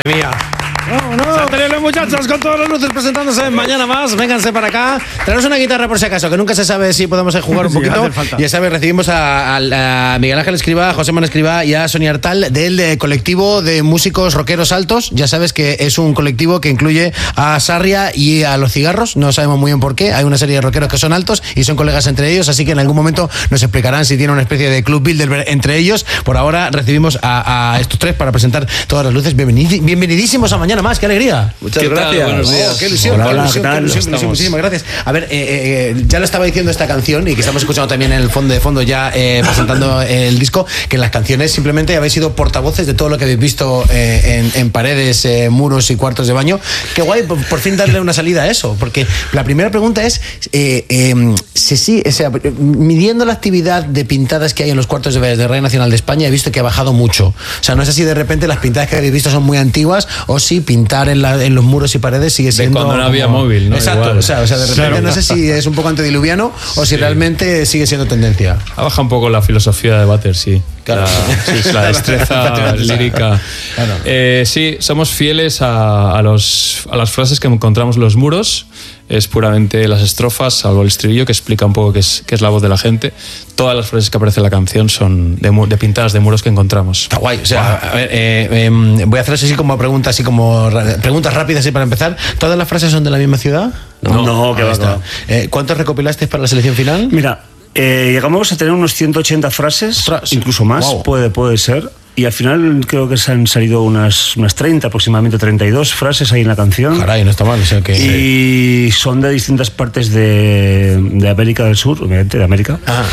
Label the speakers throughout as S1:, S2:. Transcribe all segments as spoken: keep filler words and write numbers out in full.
S1: mía. Vámonos. Santería los muchachos con todas las luces presentándose en Mañana Más. Vénganse para acá. Traemos una guitarra por si acaso, que nunca se sabe si podemos jugar un
S2: Sí,
S1: poquito. Ya sabes, recibimos a, a, a Miguel Ángel Escribá, a José Manuel Escribá y a Sonia Artal del de colectivo de músicos rockeros altos. Ya sabes que es un colectivo que incluye a Sarria y a Los Cigarros. No sabemos muy bien por qué. Hay una serie de rockeros que son altos y son colegas entre ellos, así que en algún momento nos explicarán si tiene una especie de club builder entre ellos. Por ahora recibimos a, a estos tres para presentar todas las luces. Bienvenid, bienvenidísimos a Mañana Más. ¡Qué alegría!
S3: Muchas gracias.
S1: Buenos días. Oh, qué ilusión,
S2: hola,
S1: qué
S2: hola,
S1: ilusión,
S2: ¿qué tal?
S1: qué ilusión, qué ilusión. Muchísimas gracias. A ver, eh, eh, ya lo estaba diciendo esta canción y que estamos escuchando también en el fondo de fondo ya eh, presentando el disco, que en las canciones simplemente habéis sido portavoces de todo lo que habéis visto eh, en, en paredes, eh, muros y cuartos de baño. Qué guay, por, por fin darle una salida a eso, porque la primera pregunta es eh, eh, si sí, o sea, midiendo la actividad de pintadas que hay en los cuartos de, de Radio Nacional de España, he visto que ha bajado mucho. O sea, no sé si de repente las pintadas que habéis visto son muy antiguas o si pintar en, la, en los muros y paredes sigue siendo...
S3: De cuando no había
S1: como...
S3: móvil, ¿no?
S1: Exacto,
S3: Igual.
S1: o sea, o sea, de repente
S3: Claro.
S1: no sé si es un poco antediluviano o si
S3: Sí.
S1: realmente sigue siendo tendencia.
S3: Ha bajado un poco la filosofía de Butter, sí.
S1: Claro.
S3: La, sí, la destreza lírica.
S1: Claro.
S3: Eh, sí, somos fieles a, a, los, a las frases que encontramos en los muros. Es puramente las estrofas, salvo el estribillo, que explica un poco qué es, qué es la voz de la gente. Todas las frases que aparecen en la canción son de, de pintadas de muros que encontramos.
S1: Está guay. O sea, a ver, eh, eh, voy a hacer así como preguntas, así como ra- preguntas rápidas así para empezar. ¿Todas las frases son de la misma ciudad?
S2: No, no, que
S1: Ahí
S2: va,
S1: está.
S2: que va.
S1: Eh, ¿Cuántos recopilasteis para la selección final?
S2: Mira, eh, llegamos a tener unos ciento ochenta frases,
S1: Ostras.
S2: incluso más,
S1: Wow.
S2: puede, puede ser. Y al final creo que se han salido unas, unas treinta, aproximadamente treinta y dos frases ahí en la canción.
S1: Caray, no está mal. O sea que...
S2: Y son de distintas partes de, de América del Sur, obviamente, de América.
S1: Ah.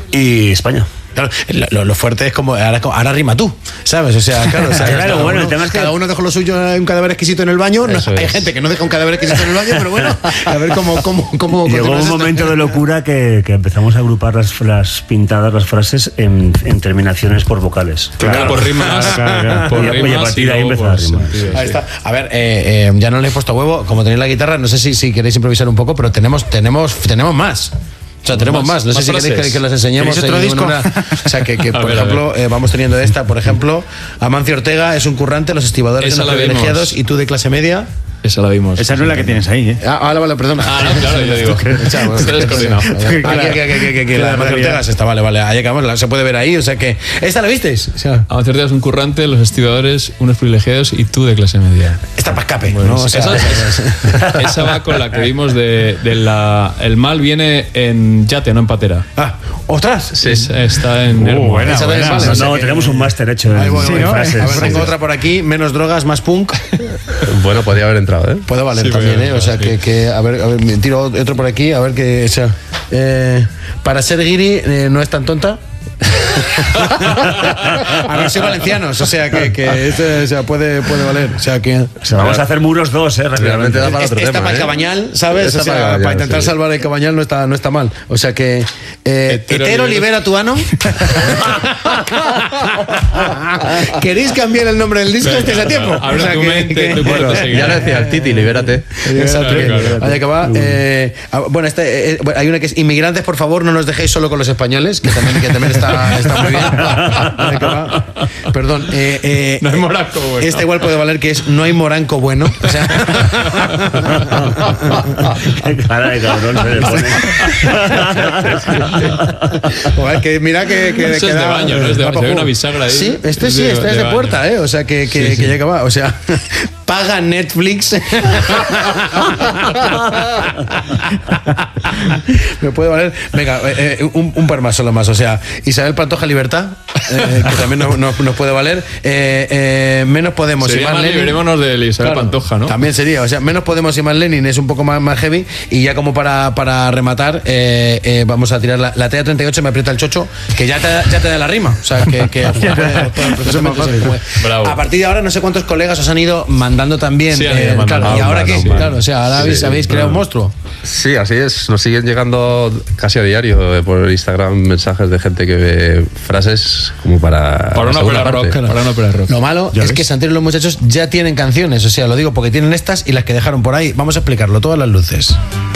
S2: Y España.
S1: Claro, lo, lo fuerte es como ahora, ahora rima tú, ¿sabes? O sea, claro, o sea,
S2: Claro,
S1: cada
S2: bueno,
S1: uno,
S2: el tema es que-
S1: cada uno dejó lo suyo, un cadáver exquisito en el baño. No,
S3: Eso
S1: hay
S3: es.
S1: gente que no deja un cadáver exquisito en el baño, pero bueno, a ver cómo, cómo, cómo
S2: Llegó
S1: continúas
S2: un
S1: esto.
S2: momento de locura que, que empezamos a agrupar las, las pintadas, las frases en, en terminaciones por vocales.
S3: Primero por rimas, por
S2: Y a- y a
S3: rimas
S2: partir
S3: y
S2: de ahí
S3: luego
S2: empezar a
S3: por
S2: rimar.
S3: sentido,
S1: Ahí
S3: sí.
S1: está. A ver, eh, eh, ya no le he puesto huevo, como tenéis la guitarra, no sé si, si queréis improvisar un poco, pero tenemos, tenemos, tenemos más. O sea, tenemos más.
S3: Más-
S1: No sé
S3: más
S1: si queréis que,
S3: frases.
S1: que las enseñemos.
S2: ¿Queréis otro
S1: en
S2: disco?
S1: una- o sea, que, que
S3: A
S1: por
S3: ver, a
S1: ejemplo, eh, vamos teniendo esta. Por ejemplo, Amancio Ortega es un currante, los estibadores
S3: Esa
S1: son los
S3: la vimos.
S1: privilegiados y tú de clase media.
S3: Esa la vimos.
S4: Esa no es la que tienes ahí, ¿eh?
S1: Ah, vale, vale, perdona.
S3: Ah, no, claro, yo digo.
S1: Echa, bueno,
S3: Estoy descoordinado.
S1: Aquí, aquí, aquí, aquí, aquí, aquí, la de Amancio Ortega está, vale, vale. Ahí acabamos, la- se puede ver ahí. O sea que. ¿Esta la visteis? O sea,
S3: Amancio Ortega es un currante, los estibadores, unos privilegiados y tú de clase media.
S1: está para escape,
S3: Bueno,
S1: ¿no? O sea,
S3: esa, esa va con la que vimos de, de la... El mal viene en yate, no en patera.
S1: ah, ¡ostras!
S3: Sí, es- está en...
S4: Uh,
S3: Hermo.
S4: buena,
S1: Esa también
S4: buena.
S1: vale, o sea
S2: No,
S1: que-
S2: tenemos un máster hecho
S1: Ay,
S2: en,
S1: bueno,
S4: Sí,
S1: bueno,
S4: ¿no?
S1: a ver,
S4: Sí,
S1: tengo
S4: sí.
S1: otra por aquí. Menos drogas, más punk.
S5: Bueno, podía haber entrado, ¿eh?
S1: Puede valer
S3: Sí,
S1: también,
S3: puede
S1: ¿eh? O sea,
S3: entrar,
S1: que,
S3: sí.
S1: que. A ver, a ver, me tiro otro por aquí, a ver que. O sea, eh, para ser guiri eh, no es tan tonta. A ver, soy valencianos, o sea, que, que este, o sea, puede, puede valer. O sea, que.
S2: O sea, vamos a hacer muros dos, ¿eh?
S5: Realmente da para
S1: Es-
S5: otro
S1: esta
S5: tema,
S1: para el
S5: ¿eh?
S1: cabañal, ¿sabes?
S5: Esta
S1: O sea,
S5: para
S1: para,
S5: el cabañal,
S1: intentar
S5: sí.
S1: salvar el cabañal no está, no está mal. O sea que. Eh,
S3: Hetero
S1: hetero
S3: libera-
S1: libera tu ano. ¿Queréis cambiar el nombre del disco?
S3: Venga,
S1: Este es a tiempo.
S3: abre
S1: O sea,
S3: tu
S1: que-
S3: mente,
S1: que-
S3: tu cuerpo seguirá.
S5: Ya lo decía el Titi, libérate.
S1: Exacto.
S3: Claro,
S1: que-
S3: claro.
S1: Ahí acaba. Eh, ah, bueno, este, eh, bueno, hay una que es inmigrantes, por favor, no nos dejéis solo con los españoles, que también, que también está, está muy bien. Ahí acaba. Perdón. Eh, eh,
S3: No hay moranco bueno.
S1: Esta igual puede valer, que es no hay moranco bueno. O sea,
S2: Qué cara de cabrón se le pone.
S1: joder, que mira que, que,
S3: Eso
S1: que
S3: es de
S1: da-
S3: baño, no es de
S1: da
S3: baño,
S1: pa'
S3: se ve
S1: juego.
S3: una bisagra ahí.
S1: Sí, este
S3: Es
S1: sí,
S3: de-
S1: este es
S3: de
S1: de
S3: baño.
S1: puerta, ¿eh? O sea, que, que,
S3: Sí,
S1: que
S3: sí.
S1: ya acaba. O sea, paga Netflix. Me puede valer. Venga, eh, eh, un, un par más, solo más. O sea, Isabel Pantoja Libertad, eh, que también nos, nos- nos puede valer. Eh, eh, menos Podemos y
S3: Sería
S1: más
S3: más
S1: Lenin.
S3: liberémonos de Isabel
S1: Claro,
S3: Pantoja, ¿no?
S1: También sería, o sea, menos Podemos y más Lenin es un poco más, más heavy. Y ya como para, para rematar, eh, eh, vamos a tirar la, la T A treinta y ocho, me aprieta el chocho, que ya te, da- ya te da la rima. O sea, que, que puede- puede perfectamente ser.
S3: Bravo.
S1: A partir de ahora, no sé cuántos colegas os han ido mandando también.
S3: Sí, han ido
S1: eh,
S3: mandando.
S1: claro, ¿y ahora qué?
S5: Sí.
S1: Claro, o sea, ahora habéis,
S5: Sí,
S1: habéis creado un monstruo.
S5: Sí, así es. Nos siguen llegando casi a diario eh, por Instagram mensajes de gente que ve frases como para.
S3: Para
S5: la
S3: una
S5: segunda
S3: ópera rock.
S5: parte.
S3: Para una ópera rock.
S1: Lo malo es que Santiago y los muchachos ya tienen canciones, o sea, lo digo porque tienen estas y las que dejaron por ahí. Vamos a explicarlo, todas las luces.